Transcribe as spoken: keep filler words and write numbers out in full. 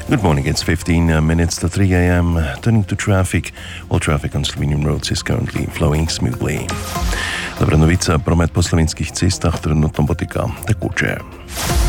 Good morning, it's fifteen minutes to three a.m. Turning to traffic, all traffic on Slovenian roads is currently flowing smoothly. Dobra novica, promet po slovenskih cestah trenutno poteka tekoče.